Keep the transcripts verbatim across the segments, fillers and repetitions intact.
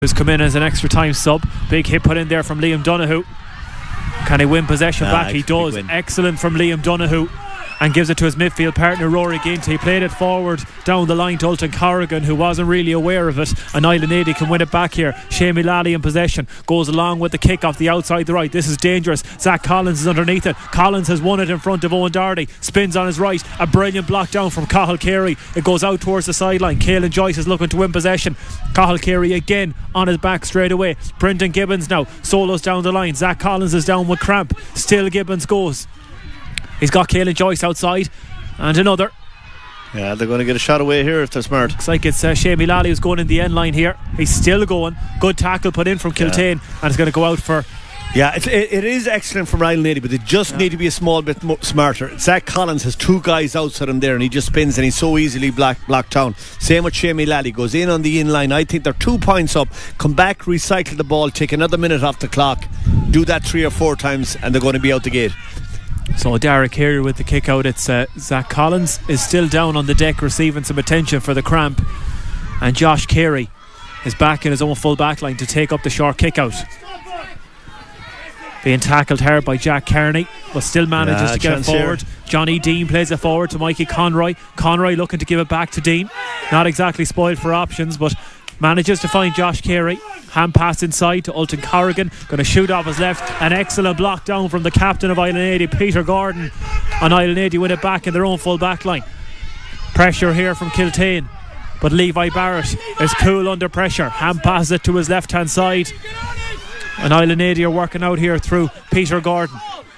who's come in as an extra time sub. Big hit put in there from Liam Donoghue. Can he win possession ah, back? He does. Excellent from Liam Donoghue, and gives it to his midfield partner Rory Ginty. He played it forward down the line to Ultan Corrigan, who wasn't really aware of it, and Island Eddie can win it back here. Shamey Lally in possession, goes along with the kick off the outside the right. This is dangerous. Zach Collins is underneath it. Collins has won it in front of Owen Doherty, spins on his right, a brilliant block down from Cathal Carey. It goes out towards the sideline. Caelan Joyce is looking to win possession. Cathal Carey again on his back straight away. Brendan Gibbons now solos down the line. Zach Collins is down with cramp. Still Gibbons goes. He's got Caelan Joyce outside, and another. Yeah, they're going to get a shot away here if they're smart. Looks like it's uh, Shamey Lally who's going in the end line here. He's still going. Good tackle put in from Kiltane, yeah. And it's going to go out for. Yeah, it, it, it is excellent from Ryan Lady, but they just yeah. need to be a small bit more smarter. Zach Collins has two guys outside him there, and he just spins, and he's so easily block, blocked down. Same with Shamey Lally, goes in on the in line. I think they're two points up. Come back, recycle the ball, take another minute off the clock. Do that three or four times, and they're going to be out the gate. So Derek Carey with the kick out. It's uh, Zach Collins is still down on the deck receiving some attention for the cramp, and Josh Carey is back in his own full back line to take up the short kick out. Being tackled hard by Jack Kearney, but still manages yeah, to get it forward. Here. Johnny Dean plays it forward to Mikey Conroy. Conroy looking to give it back to Dean. Not exactly spoiled for options, but manages to find Josh Carey. Hand pass inside to Ultan Corrigan. Going to shoot off his left. An excellent block down from the captain of Island eighty, Peter Gordon. And Island eighty win it back in their own full back line. Pressure here from Kiltane, but Levi Barrett is cool under pressure. Hand passes it to his left hand side, and Island eighty are working out here through Peter Gordon.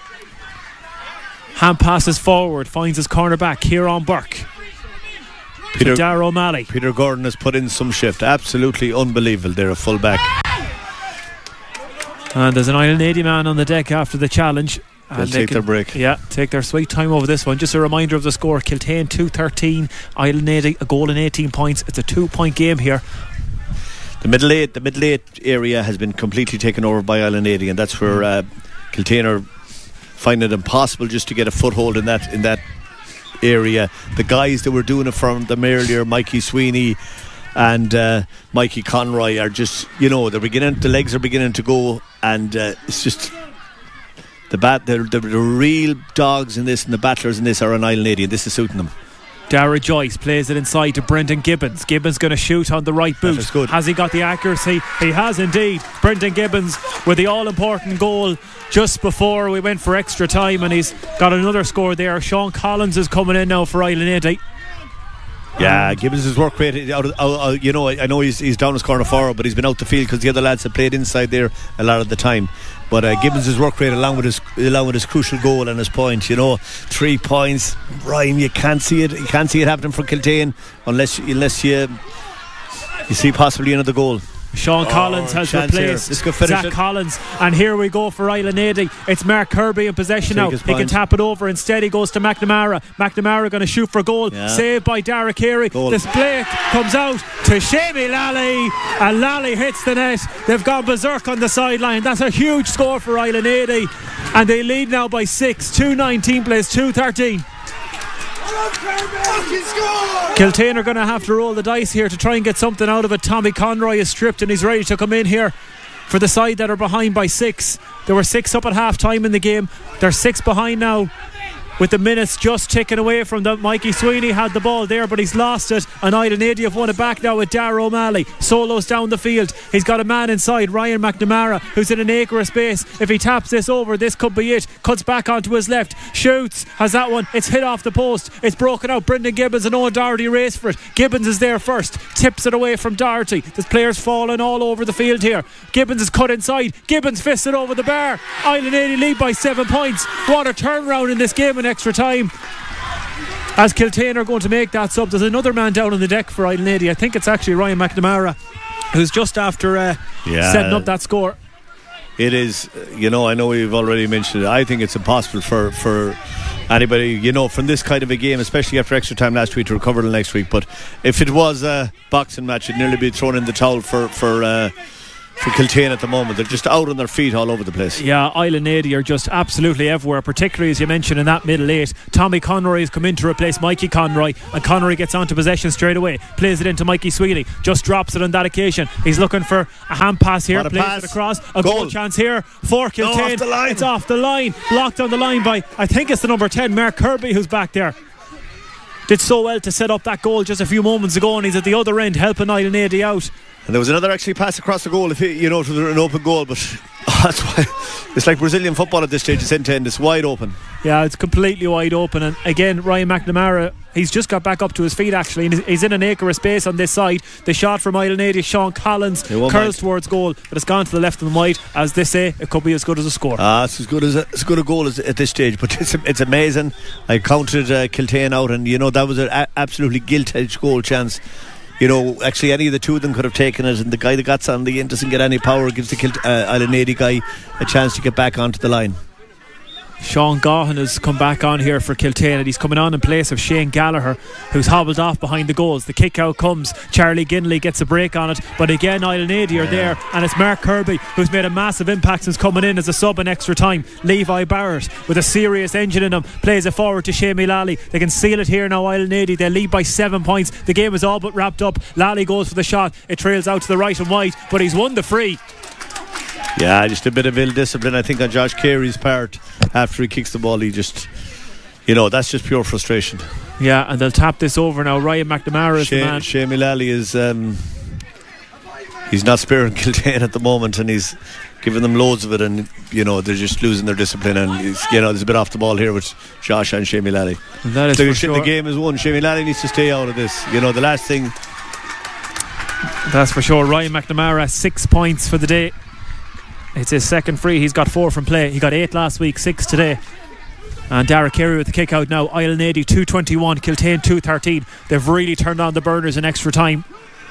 Hand passes forward, finds his cornerback Kieran Burke. Peter Darragh O'Malley. Peter Gordon has put in some shift. Absolutely unbelievable. They're a full back. And there's an Island eighty man on the deck after the challenge. They'll and take they can, their break. Yeah, take their sweet time over this one. Just a reminder of the score. Kiltane two thirteen, Island eighty a goal and eighteen points. It's a two point game here. The middle eight, the middle eight area has been completely taken over by Island eighty, and that's where uh, Kiltane are finding it impossible just to get a foothold in that in that area. The guys that were doing it from them earlier, Mikey Sweeney and uh, Mikey Conroy, are just, you know, they're beginning, the legs are beginning to go, and uh, it's just the bat. The, the, the real dogs in this and the battlers in this are on Island eighty, and this is suiting them. Dara Joyce plays it inside to Brendan Gibbons. Gibbons going to shoot on the right boot. Good. Has he got the accuracy? He has indeed. Brendan Gibbons with the all-important goal just before we went for extra time, and he's got another score there. Sean Collins is coming in now for Island eighty. Yeah, Gibbons' work rate out of, out, out, you know, I know he's, he's down his corner forward, but he's been out the field because the other lads have played inside there a lot of the time. But uh, Gibbons' work rate, along with his along with his crucial goal and his point, you know, three points. Ryan, you can't see it. You can't see it happening for Kiltane unless unless you you see possibly another goal. Sean oh, Collins has replaced Zach it. Collins, and here we go for Island eighty. It's Mark Kirby in possession Take now. He point. can tap it over. Instead he goes to McNamara. McNamara going to shoot for goal. Yeah. Saved by Dara Carey. This Blake comes out to Shamey Lally, and Lally hits the net. They've gone berserk on the sideline. That's a huge score for Island eighty, and they lead now by six. two nineteen plays two thirteen. Kiltane are going to have to roll the dice here to try and get something out of it. Tommy Conroy is stripped and he's ready to come in here for the side that are behind by six. There were six up at half time in the game. They're six behind now, with the minutes just ticking away from them. Mikey Sweeney had the ball there, but he's lost it, and Island eighty have won it back now with Darragh O'Malley. Solos down the field. He's got a man inside, Ryan McNamara, who's in an acre of space. If he taps this over, this could be it. Cuts back onto his left, shoots, has that one. It's hit off the post. It's broken out. Brendan Gibbons and Owen Doherty race for it. Gibbons is there first, tips it away from Doherty. There's players falling all over the field here. Gibbons is cut inside. Gibbons fists it over the bar. Island eighty lead by seven points. What a turnaround in this game in extra time, as Kiltane are going to make that sub. There's another man down on the deck for Island eighty. I think it's actually Ryan McNamara, who's just after uh, yeah. setting up that score. It is, you know, I know we've already mentioned it. I think it's impossible for, for anybody, you know, from this kind of a game, especially after extra time last week, to recover the next week. But if it was a boxing match, it'd nearly be thrown in the towel for for uh, for Kiltane at the moment. They're just out on their feet all over the place. Yeah, Island eighty are just absolutely everywhere, particularly as you mentioned in that middle eight. Tommy Conroy has come in to replace Mikey Conroy, and Conroy gets onto possession straight away, plays it into Mikey Sweeney, just drops it on that occasion. He's looking for a hand pass here, plays pass. it across, a goal. goal chance here for Kiltane. No, off the line. It's off the line, blocked on the line by, I think it's the number ten, Mark Kirby, who's back there. Did so well to set up that goal just a few moments ago, and he's at the other end helping Island eighty out. And there was another actually pass across the goal, if it, you know, to an open goal, but oh, that's why it's like Brazilian football at this stage. It's end to end, it's wide open. Yeah, it's completely wide open. And again, Ryan McNamara, he's just got back up to his feet actually, and he's in an acre of space on this side. The shot from Island eighty, Sean Collins, curls mind. towards goal, but it's gone to the left and wide. As they say, it could be as good as a score. Ah, it's as good as a, as good a goal as at this stage, but it's it's amazing. I counted uh, Kiltane out, and you know that was an a- absolutely gilt-edged goal chance. You know, actually any of the two of them could have taken it, and the guy that got on the end doesn't get any power, gives the Kilt- uh, Island eighty guy a chance to get back onto the line. Sean Gaughan has come back on here for Kiltane, and he's coming on in place of Shane Gallagher, who's hobbled off behind the goals. The kick out comes, Charlie Ginley gets a break on it, but again Island eighty are there, and it's Mark Kirby who's made a massive impact since coming in as a sub in extra time. Levi Barrett with a serious engine in him plays it forward to Shamey Lally. They can seal it here now, Island eighty. They lead by seven points. The game is all but wrapped up. Lally goes for the shot, it trails out to the right and wide, but he's won the free. Yeah, just a bit of ill discipline, I think, on Josh Carey's part. After he kicks the ball, he just, you know, that's just pure frustration. Yeah, and they'll tap this over now. Ryan McNamara is Shane, the man. Shane Mullally is um, he's not sparing Kiltane at the moment, and he's giving them loads of it, and you know they're just losing their discipline, and he's, you know there's a bit off the ball here with Josh and Shane Mullally. That is the, for sure. The game is won. Shane Mullally needs to stay out of this. You know, the last thing. That's for sure. Ryan McNamara, six points for the day. It's his second free. He's got four from play. He got eight last week, six today. And Derek Carey with the kick out now. Island eighty two twenty-one, Kiltane two thirteen. They've really turned on the burners in extra time.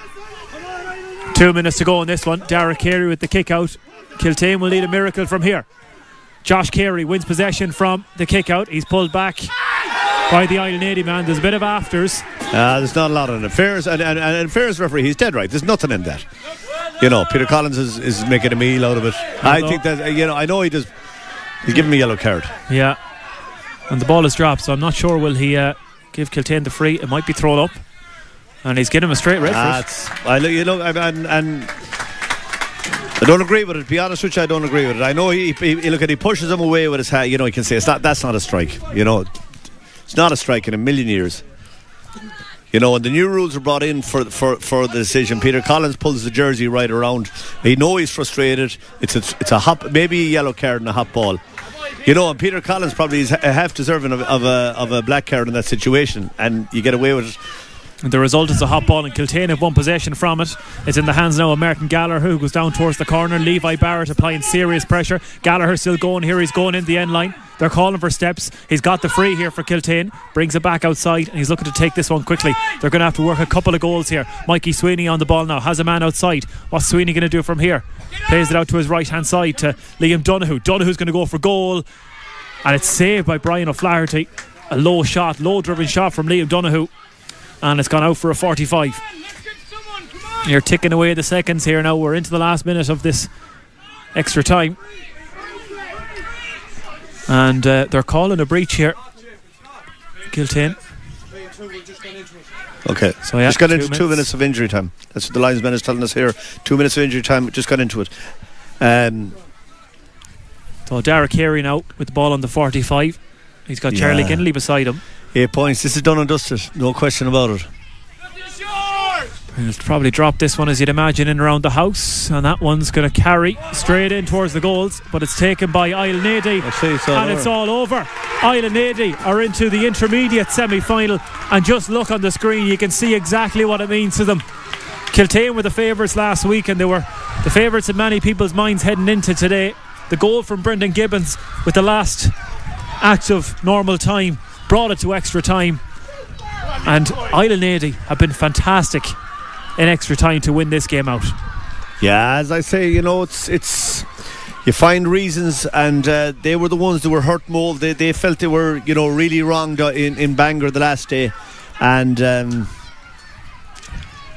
Two minutes to go in this one. Derek Carey with the kick out. Kiltane will need a miracle from here. Josh Carey wins possession from the kick out. He's pulled back by the Island eighty man. There's a bit of afters. Uh, there's not a lot in it. Fair's, and, and, and Fair's referee, he's dead right. There's nothing in that. You know, Peter Collins is, is making a meal out of it. I think that, you know, I know he does. He's giving me a yellow card. Yeah. And the ball is dropped, so I'm not sure will he uh, give Kiltane the free. It might be thrown up. And he's getting him a straight red That's, for it. I, you know, and, and, and I don't agree with it. To be honest with you, I don't agree with it. I know he, he, he look at he pushes him away with his hat. You know, he can say it's not. That's not a strike. You know, it's not a strike in a million years. You know, and the new rules are brought in for for, for the decision. Peter Collins pulls the jersey right around. He knows he's frustrated. It's a, it's a hop, maybe a yellow card and a hot ball. You know, and Peter Collins probably is half deserving of, of a of a black card in that situation, and you get away with it. The result is a hot ball, and Kiltane have one possession from it. It's in the hands now of Martin Gallagher, who goes down towards the corner. Levi Barrett applying serious pressure. Gallagher still going here. He's going in the end line. They're calling for steps. He's got the free here for Kiltane. Brings it back outside, and he's looking to take this one quickly. They're going to have to work a couple of goals here. Mikey Sweeney on the ball now. Has a man outside. What's Sweeney going to do from here? Plays it out to his right hand side to Liam Donoghue. Donoghue's going to go for goal, and it's saved by Brian O'Flaherty. A low shot, low driven shot from Liam Donoghue, and it's gone out for a forty-five. You're ticking away the seconds here now. We're into the last minute of this extra time, and uh, they're calling a breach here, Kiltane. Okay, so yeah, just got into minutes. two minutes of injury time. That's what the linesman is telling us here. Two minutes of injury time, just got into it. Um, so Derek Carey now with the ball on the forty-five. He's got Charlie yeah. Ginley beside him. Eight points. This is done and dusted. No question about it. He'll probably drop this one, as you'd imagine, in around the house, and that one's going to carry straight in towards the goals, but it's taken by Island eighty, it's and it's all over. Island eighty are into the intermediate semi-final, and just look on the screen, you can see exactly what it means to them. Kiltane were the favourites last week, and they were the favourites in many people's minds heading into today. The goal from Brendan Gibbons with the last act of normal time brought it to extra time, and Island eighty have been fantastic in extra time to win this game out. Yeah, as I say, you know, it's it's you find reasons, and uh, they were the ones that were hurt more. They they felt they were, you know, really wronged in, in Bangor the last day, and um,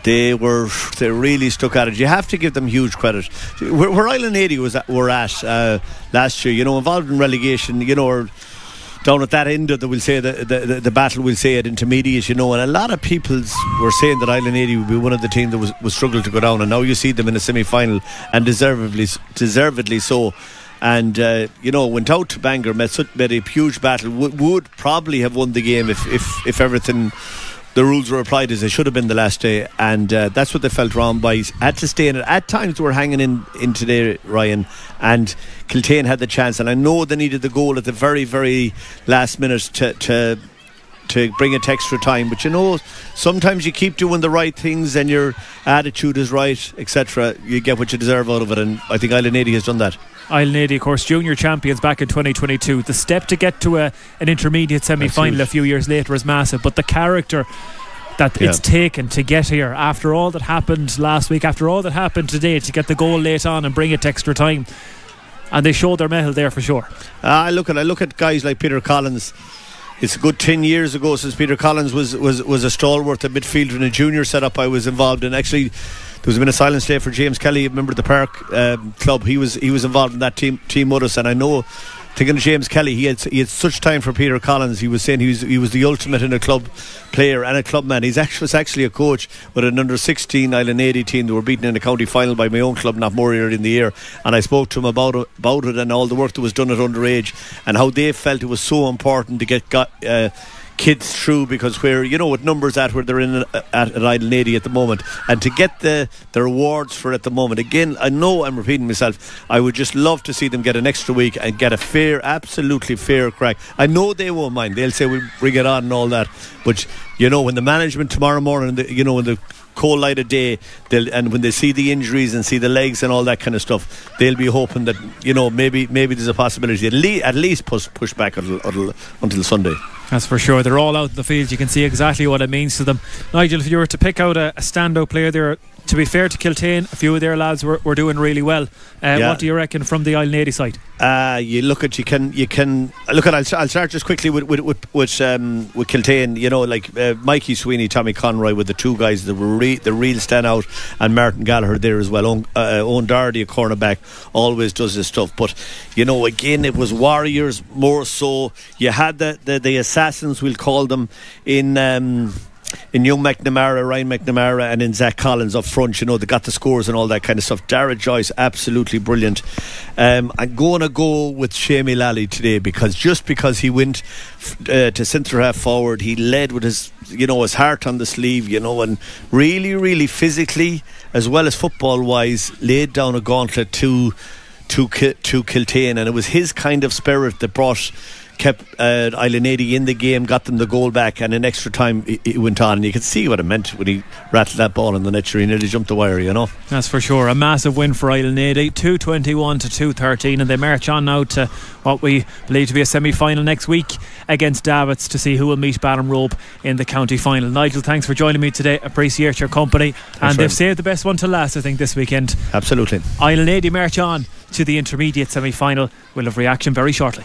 they were they really stuck at it. You have to give them huge credit. Where, where Island eighty was at, were at uh, last year, you know, involved in relegation, you know, or down at that end of the, we'll say the, the, the battle, we'll say at intermediate, you know, and a lot of people were saying that Island eighty would be one of the teams that was, was struggled to go down, and now you see them in a semi-final, and deservedly deservedly so. And uh, you know, went out to Bangor, met, such, met a huge battle, would, would probably have won the game if, if, if everything, the rules were applied as they should have been the last day, and uh, that's what they felt wrong by. Had to stay in it. At times they were hanging in, in today, Ryan, and Kiltane had the chance, and I know they needed the goal at the very, very last minute to, to to bring it to extra time, but you know, sometimes you keep doing the right things and your attitude is right, etc. You get what you deserve out of it, and I think Island eighty has done that. Island eighty, of course, junior champions back in twenty twenty-two. The step to get to a, an intermediate semi-final a few years later is massive, but the character that yeah. it's taken to get here after all that happened last week, after all that happened today, to get the goal late on and bring it to extra time, and they showed their mettle there for sure. uh, I look at I look at guys like Peter Collins. It's a good ten years ago since Peter Collins was, was, was a stalwart at midfield in a junior setup I was involved in. Actually, there was been a silence day for James Kelly, a member of the Park um, Club. He was he was involved in that team team with us, and I know, thinking of James Kelly, he had he had such time for Peter Collins. He was saying he was he was the ultimate in a club player and a club man. He's actually was actually a coach with an under sixteen Island eighty team that were beaten in a county final by my own club, Knockmore, earlier in the year. And I spoke to him about it, about it and all the work that was done at underage and how they felt it was so important to get got, uh, kids through, because where, you know, with numbers at where they're in at, at Island eighty at the moment, and to get the, the rewards for it at the moment. Again, I know I'm repeating myself, I would just love to see them get an extra week and get a fair, absolutely fair crack. I know they won't mind, they'll say we'll bring it on and all that, but you know, when the management tomorrow morning, the, you know, when the cold light of day, they'll, and when they see the injuries and see the legs and all that kind of stuff, they'll be hoping that, you know, maybe maybe there's a possibility at least, at least push, push back until, until, until Sunday. That's for sure. They're all out in the field. You can see exactly what it means to them. Nigel, if you were to pick out a, a standout player there, to be fair to Kiltane, a few of their lads were, were doing really well. Uh, yeah. What do you reckon from the Island eighty side? Uh, you look at you can you can look at. I'll, I'll start just quickly with with with, with, um, with Kiltane. You know, like uh, Mikey Sweeney, Tommy Conroy, with the two guys that were re- the real standout, and Martin Gallagher there as well. Owen, uh, Owen Doherty, a cornerback, always does this stuff. But you know, again, it was Warriors more so. You had the the, the assassins, we'll call them, in. Um, in young McNamara, Ryan McNamara, and in Zach Collins up front, you know, they got the scores and all that kind of stuff. Dara Joyce, absolutely brilliant. um, I'm going to go with Shamey Lally today, because just because he went uh, to centre half forward, he led with his, you know, his heart on the sleeve, you know, and really really physically as well as football wise laid down a gauntlet to to, to Kiltane, and it was his kind of spirit that brought kept uh, Island eighty in the game, got them the goal back, and in extra time it, it went on, and you could see what it meant when he rattled that ball in the net. He nearly jumped the wire, you know. That's for sure. A massive win for Island eighty, two twenty-one to two thirteen, and they march on now to what we believe to be a semi-final next week against Davits to see who will meet Ballinrobe in the county final. Nigel, thanks for joining me today. Appreciate your company. Thanks, and they've saved the best one to last, I think, this weekend. Absolutely. Island eighty march on to the intermediate semi-final. We'll have reaction very shortly.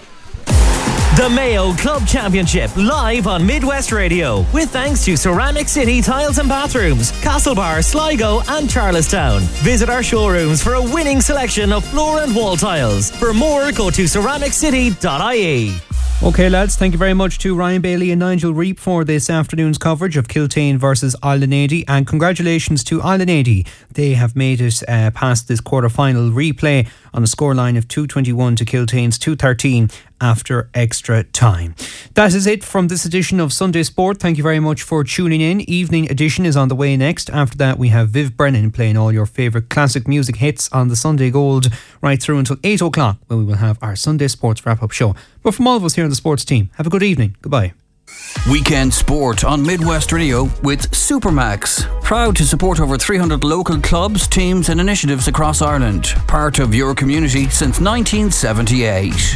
The Mayo Club Championship, live on Midwest Radio, with thanks to Ceramic City Tiles and Bathrooms, Castlebar, Sligo and Charlestown. Visit our showrooms for a winning selection of floor and wall tiles. For more, go to ceramic city dot I E. OK lads, thank you very much to Ryan Bailey and Nigel Reap for this afternoon's coverage of Kiltane versus Island eighty, and congratulations to Island eighty. They have made it uh, past this quarter-final replay on a scoreline of two twenty-one to Kiltane's two thirteen after extra time. That is it from this edition of Sunday Sport. Thank you very much for tuning in. Evening edition is on the way next. After that, we have Viv Brennan playing all your favourite classic music hits on the Sunday Gold right through until eight o'clock, when we will have our Sunday Sports wrap-up show. But from all of us here on the sports team, have a good evening. Goodbye. Weekend Sport on Midwest Radio with Supermax. Proud to support over three hundred local clubs, teams and initiatives across Ireland. Part of your community since nineteen seventy-eight.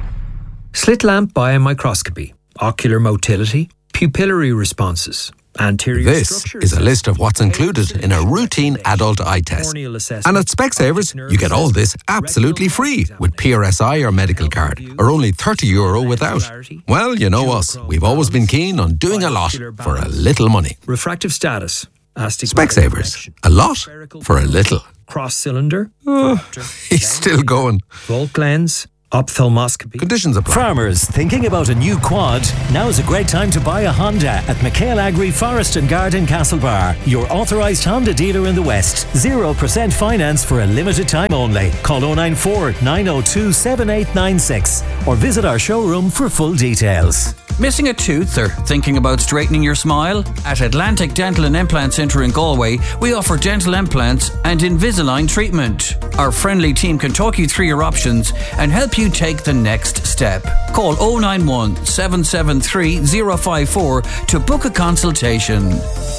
Slit lamp biomicroscopy, ocular motility, pupillary responses, anterior This structures. is a list of what's included in a routine adult eye test. And at Specsavers, you get all this absolutely free with P R S I or medical card, or only thirty euro without. Well, you know us. We've always been keen on doing a lot for a little money. Refractive status, Specsavers. A lot for a little. Cross cylinder. He's still going. Volt lens. Ophthalmoscopy. Conditions apply. Farmers thinking about a new quad? Now is a great time to buy a Honda at McHale Agri Forest and Garden Castlebar, your authorised Honda dealer in the West. zero percent finance for a limited time only. Call oh nine four, nine oh two, seven eight nine six or visit our showroom for full details. Missing a tooth or thinking about straightening your smile? At Atlantic Dental and Implant Centre in Galway, we offer dental implants and Invisalign treatment. Our friendly team can talk you through your options and help you take the next step. Call oh nine one, seven seven three, oh five four to book a consultation.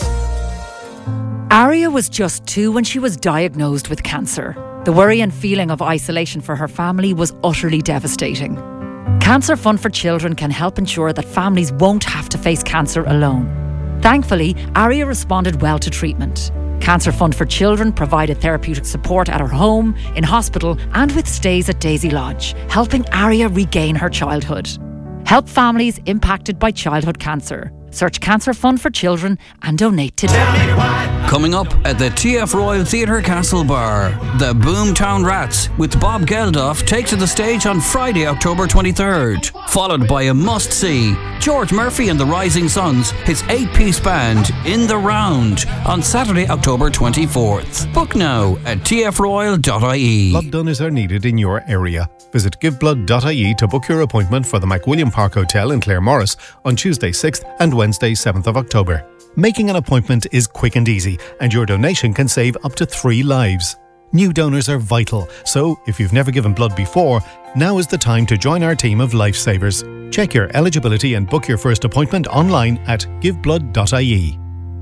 Aria was just two when she was diagnosed with cancer. The worry and feeling of isolation for her family was utterly devastating. Cancer Fund for Children can help ensure that families won't have to face cancer alone. Thankfully, Aria responded well to treatment. Cancer Fund for Children provided therapeutic support at her home, in hospital and with stays at Daisy Lodge, helping Aria regain her childhood. Help families impacted by childhood cancer. Search Cancer Fund for Children and donate today. Coming up at the T F Royal Theatre Castlebar, the Boomtown Rats with Bob Geldof take to the stage on Friday, October twenty-third. Followed by a must-see, George Murphy and the Rising Suns, his eight-piece band, In the Round, on Saturday, October twenty-fourth. Book now at t f royal dot i e. Blood donors are needed in your area. Visit give blood dot i e to book your appointment for the McWilliam Park Hotel in Claremorris on Tuesday sixth and Wednesday seventh of October. Making an appointment is quick and easy, and your donation can save up to three lives. New donors are vital, so if you've never given blood before, now is the time to join our team of lifesavers. Check your eligibility and book your first appointment online at give blood dot i e.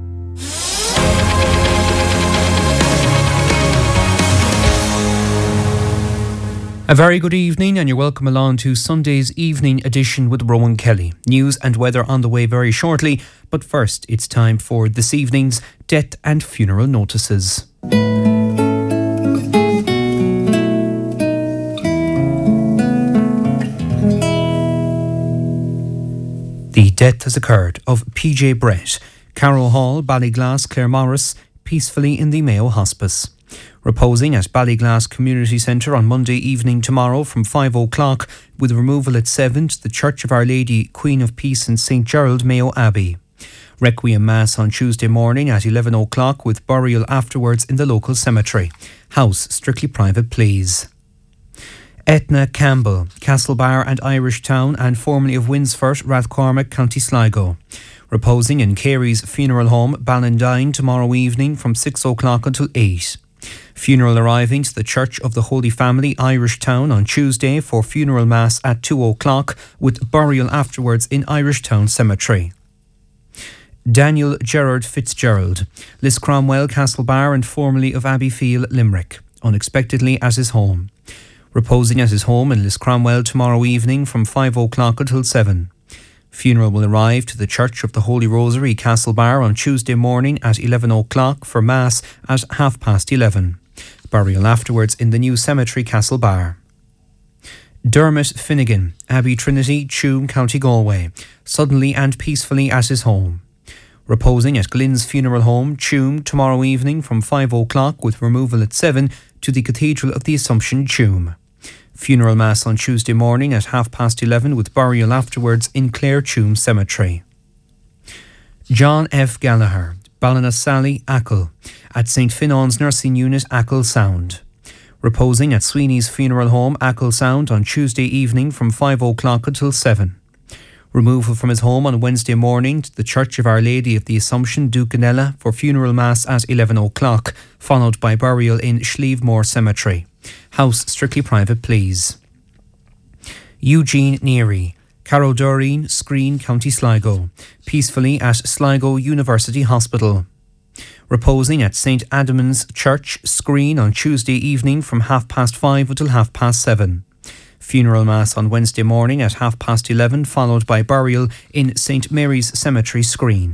A very good evening and you're welcome along to Sunday's evening edition with Rowan Kelly. News and weather on the way very shortly, but first it's time for this evening's death and funeral notices. The death has occurred of P J Brett, Carrow Hall, Ballyglass, Claremorris, peacefully in the Mayo Hospice. Reposing at Ballyglass Community Centre on Monday evening tomorrow from five o'clock, with removal at seven to the Church of Our Lady, Queen of Peace in Saint Gerald, Mayo Abbey. Requiem Mass on Tuesday morning at eleven o'clock with burial afterwards in the local cemetery. House strictly private, please. Etna Campbell, Castlebar and Irish Town and formerly of Winsford, Rathcormac, County Sligo. Reposing in Carey's Funeral Home, Ballandine tomorrow evening from six o'clock until eight. Funeral arriving to the Church of the Holy Family, Irish Town on Tuesday for funeral mass at two o'clock with burial afterwards in Irish Town Cemetery. Daniel Gerard Fitzgerald, Liscromwell, Castlebar and formerly of Abbeyfield, Limerick, unexpectedly at his home. Reposing at his home in Liscromwell tomorrow evening from five o'clock until seven. Funeral will arrive to the Church of the Holy Rosary, Castlebar on Tuesday morning at eleven o'clock for Mass at half past eleven. Burial afterwards in the new cemetery, Castlebar. Dermot Finnegan, Abbey Trinity, Tuam, County Galway, suddenly and peacefully at his home. Reposing at Glynn's Funeral Home, Tuam, tomorrow evening from five o'clock with removal at seven to the Cathedral of the Assumption, Tuam. Funeral Mass on Tuesday morning at half past eleven with burial afterwards in Clare Tuam Cemetery. John F. Gallagher, Ballinasally, Achill, at Saint Finon's Nursing Unit, Achill Sound. Reposing at Sweeney's Funeral Home, Achill Sound on Tuesday evening from five o'clock until seven. Removal from his home on Wednesday morning to the Church of Our Lady of the Assumption, Ducanella, for funeral mass at eleven o'clock, followed by burial in Schlievemore Cemetery. House strictly private, please. Eugene Neary, Carrow Doreen, Screen, County Sligo, peacefully at Sligo University Hospital. Reposing at Saint Adamn's Church, Screen on Tuesday evening from half past five until half past seven. Funeral Mass on Wednesday morning at half past eleven, followed by burial in Saint Mary's Cemetery, Screen.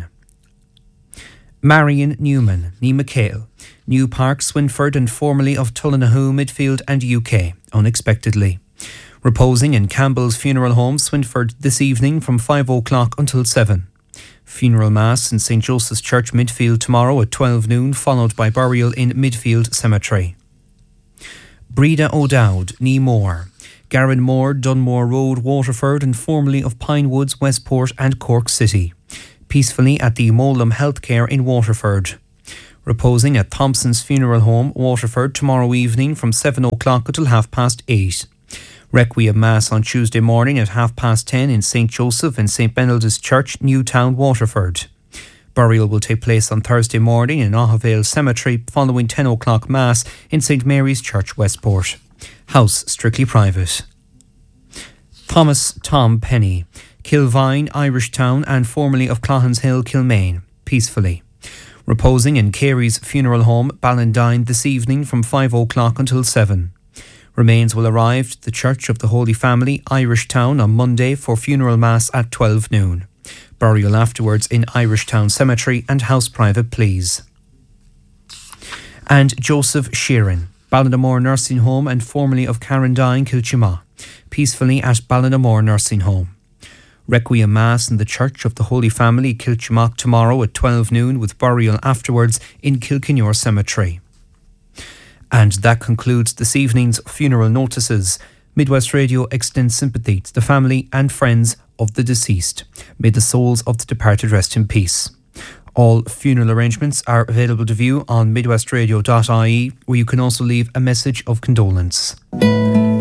Marion Newman, Nee McHale, New Park, Swinford and formerly of Tullinahu, Midfield and U K, unexpectedly. Reposing in Campbell's Funeral Home, Swinford this evening from five o'clock until seven. Funeral Mass in St Joseph's Church, Midfield tomorrow at twelve noon, followed by burial in Midfield Cemetery. Breda O'Dowd, Neemore. Garin Moore, Dunmore Road, Waterford, and formerly of Pinewoods, Westport and Cork City. Peacefully at the Molam Healthcare in Waterford. Reposing at Thompson's Funeral Home, Waterford, tomorrow evening from seven o'clock until half past eight. Requiem Mass on Tuesday morning at half past ten in St Joseph and St Benedict's Church, Newtown, Waterford. Burial will take place on Thursday morning in Ahavale Cemetery following ten o'clock Mass in St Mary's Church, Westport. House strictly private. Thomas Tom Penny, Kilvine, Irishtown and formerly of Clohans Hill, Kilmaine, peacefully. Reposing in Carey's Funeral Home, Ballandine this evening from five o'clock until seven. Remains will arrive at the Church of the Holy Family, Irishtown on Monday for funeral mass at twelve noon. Burial afterwards in Irishtown Cemetery and house private, please. And Joseph Sheeran, Ballinamore Nursing Home and formerly of Carrandine, Kilchima, peacefully at Ballinamore Nursing Home. Requiem Mass in the Church of the Holy Family, Kilchimock tomorrow at twelve noon with burial afterwards in Kilkenure Cemetery. And that concludes this evening's funeral notices. Midwest Radio extends sympathy to the family and friends of the deceased. May the souls of the departed rest in peace. All funeral arrangements are available to view on midwestradio dot I E, where you can also leave a message of condolence.